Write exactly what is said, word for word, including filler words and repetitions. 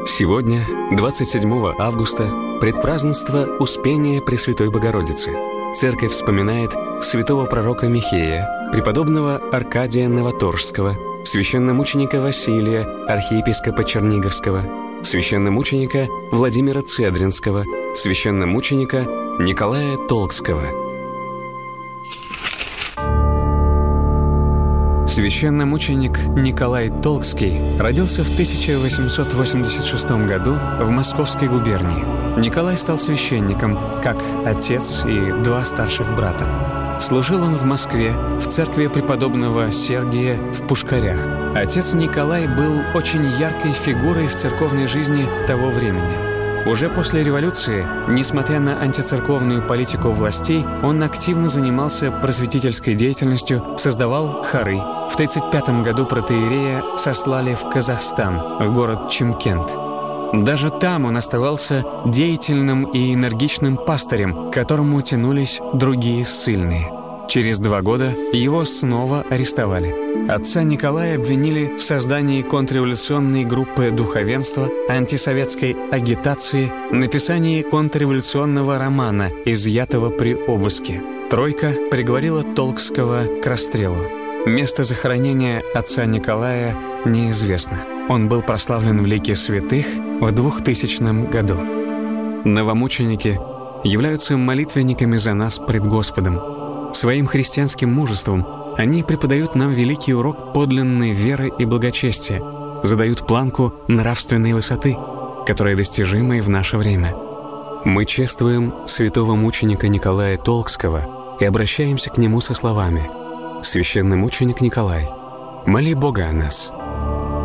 Сегодня, двадцать седьмого августа, предпразднество Успения Пресвятой Богородицы. Церковь вспоминает святого пророка Михея, преподобного Аркадия Новоторжского, священномученика Василия, архиепископа Черниговского, священномученика Владимира Цедринского, священномученика Николая Толкского. Священномученик Николай Толкский родился в тысяча восемьсот восемьдесят шестом году в Московской губернии. Николай стал священником, как отец и два старших брата. Служил он в Москве, в церкви преподобного Сергия в Пушкарях. Отец Николай был очень яркой фигурой в церковной жизни того времени. Уже после революции, несмотря на антицерковную политику властей, он активно занимался просветительской деятельностью, создавал хоры. В тридцать пятом году протоиерея сослали в Казахстан, в город Чимкент. Даже там он оставался деятельным и энергичным пастырем, к которому тянулись другие ссыльные. Через два года его снова арестовали. Отца Николая обвинили в создании контрреволюционной группы духовенства, антисоветской агитации, написании контрреволюционного романа, изъятого при обыске. Тройка приговорила Толкского к расстрелу. Место захоронения отца Николая неизвестно. Он был прославлен в лике святых в двухтысячном году. Новомученики являются молитвенниками за нас пред Господом. Своим христианским мужеством они преподают нам великий урок подлинной веры и благочестия, задают планку нравственной высоты, которая достижима и в наше время. Мы чествуем святого мученика Николая Толкского и обращаемся к нему со словами: «Священный мученик Николай, моли Бога о нас».